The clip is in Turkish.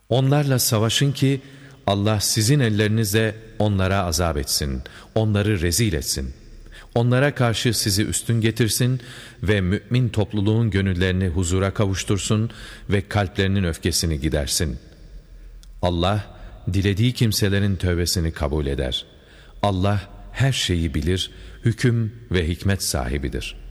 Onlarla savaşın ki Allah sizin ellerinizle onlara azap etsin, onları rezil etsin. Onlara karşı sizi üstün getirsin ve mümin topluluğun gönüllerini huzura kavuştursun ve kalplerinin öfkesini gidersin. Allah, dilediği kimselerin tövbesini kabul eder. Allah her şeyi bilir, hüküm ve hikmet sahibidir.